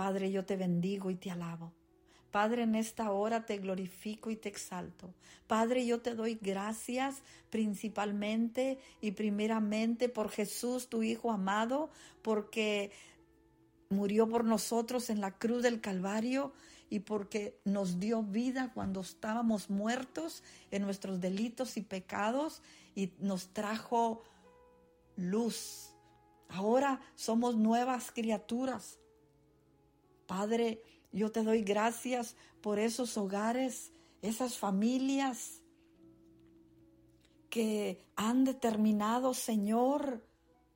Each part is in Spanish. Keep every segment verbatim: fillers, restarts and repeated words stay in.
Padre, yo te bendigo y te alabo. Padre, en esta hora te glorifico y te exalto. Padre, yo te doy gracias principalmente y primeramente por Jesús, tu Hijo amado, porque murió por nosotros en la cruz del Calvario y porque nos dio vida cuando estábamos muertos en nuestros delitos y pecados y nos trajo luz. Ahora somos nuevas criaturas. Padre, yo te doy gracias por esos hogares, esas familias que han determinado, Señor,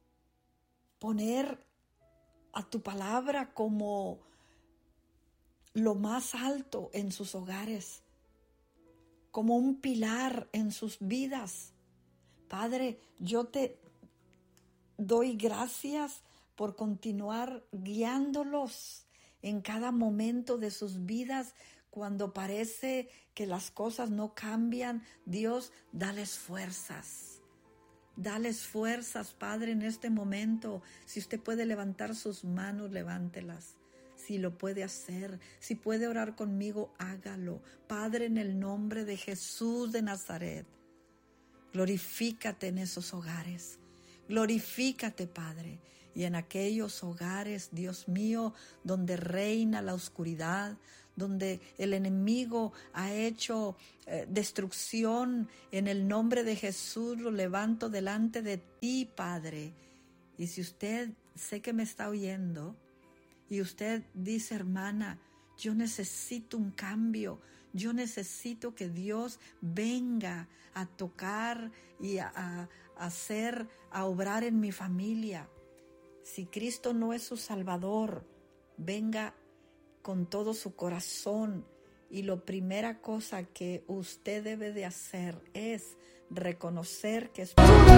poner a tu palabra como lo más alto en sus hogares, como un pilar en sus vidas. Padre, yo te doy gracias por continuar guiándolos en cada momento de sus vidas. Cuando parece que las cosas no cambian, Dios, dales fuerzas. Dales fuerzas, Padre, en este momento. Si usted puede levantar sus manos, levántelas. Si lo puede hacer, si puede orar conmigo, hágalo. Padre, en el nombre de Jesús de Nazaret, glorifícate en esos hogares. Glorifícate, Padre. Y en aquellos hogares, Dios mío, donde reina la oscuridad, donde el enemigo ha hecho eh, destrucción, en el nombre de Jesús lo levanto delante de ti, Padre. Y si usted, sé que me está oyendo, y usted dice, hermana, yo necesito un cambio, yo necesito que Dios venga a tocar y a, a, a hacer, a obrar en mi familia. Si Cristo no es su Salvador, venga con todo su corazón. Y la primera cosa que usted debe de hacer es reconocer que es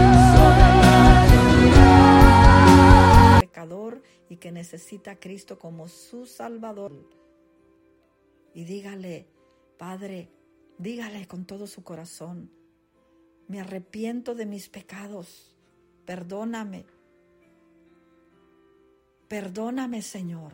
pecador y que necesita a Cristo como su Salvador. Y dígale, Padre, dígale con todo su corazón, me arrepiento de mis pecados, perdóname, perdóname, Señor.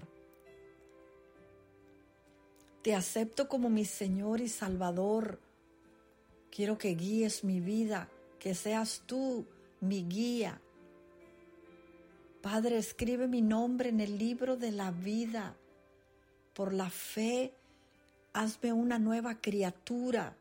Te acepto como mi Señor y Salvador. Quiero que guíes mi vida, que seas tú mi guía. Padre, escribe mi nombre en el libro de la vida. Por la fe, hazme una nueva criatura.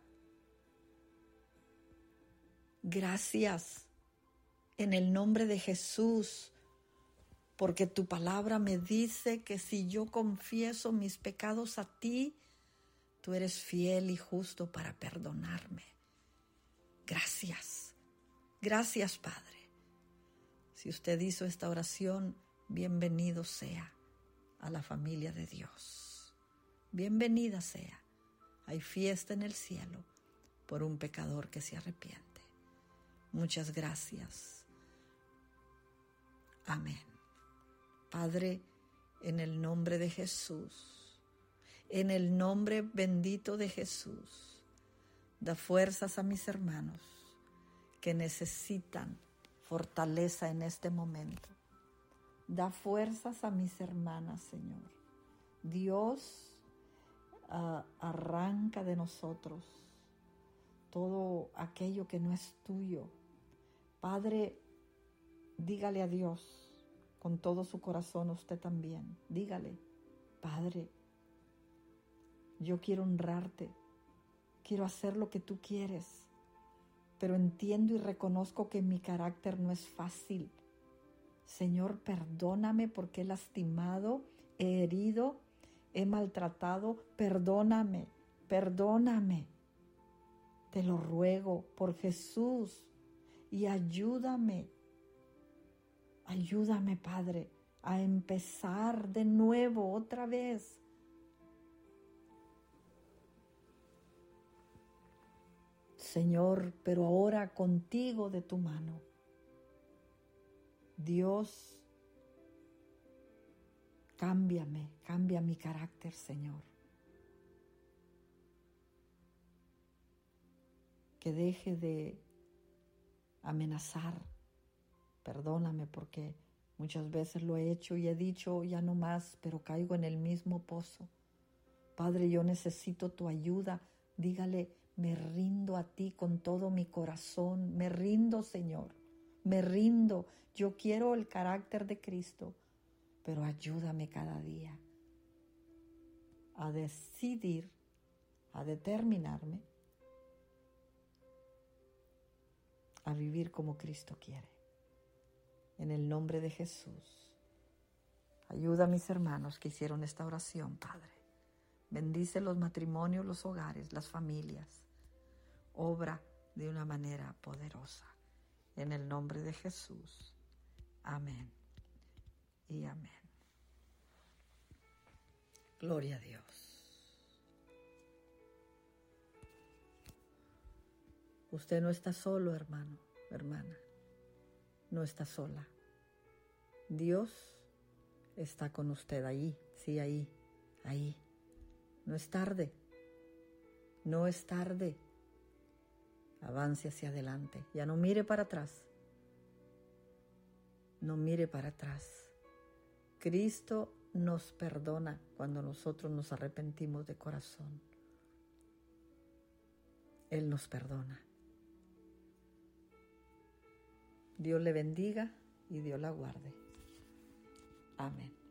Gracias en el nombre de Jesús, porque tu palabra me dice que si yo confieso mis pecados a ti, tú eres fiel y justo para perdonarme. Gracias, gracias, Padre. Si usted hizo esta oración, bienvenido sea a la familia de Dios. Bienvenida sea. Hay fiesta en el cielo por un pecador que se arrepiente. Muchas gracias. Amén. Padre, en el nombre de Jesús, en el nombre bendito de Jesús, da fuerzas a mis hermanos que necesitan fortaleza en este momento. Da fuerzas a mis hermanas, Señor. Dios, uh, arranca de nosotros todo aquello que no es tuyo. Padre, dígale a Dios con todo su corazón, usted también. Dígale, Padre, yo quiero honrarte, quiero hacer lo que tú quieres, pero entiendo y reconozco que mi carácter no es fácil. Señor, perdóname porque he lastimado, he herido, he maltratado. Perdóname, perdóname. Te lo ruego por Jesús y ayúdame. Ayúdame, Padre, a empezar de nuevo otra vez. Señor, pero ahora contigo de tu mano. Dios, cámbiame, cambia mi carácter, Señor. Que deje de amenazar. Perdóname porque Muchas veces lo he hecho y he dicho ya no más, pero caigo en el mismo pozo. Padre, yo necesito tu ayuda. Dígale, me rindo a ti con todo mi corazón. Me rindo, Señor. Me rindo. Yo quiero el carácter de Cristo, pero ayúdame cada día a decidir, a determinarme a vivir como Cristo quiere. En el nombre de Jesús. Ayuda a mis hermanos que hicieron esta oración, Padre. Bendice los matrimonios, los hogares, las familias. Obra de una manera poderosa. En el nombre de Jesús. Amén y amén. Gloria a Dios. Usted no está solo, hermano, hermana. No está sola. Dios está con usted ahí, sí, ahí, ahí. No es tarde. No es tarde. Avance hacia adelante. Ya no mire para atrás. No mire para atrás. Cristo nos perdona cuando nosotros nos arrepentimos de corazón. Él nos perdona. Dios le bendiga y Dios la guarde. Amén.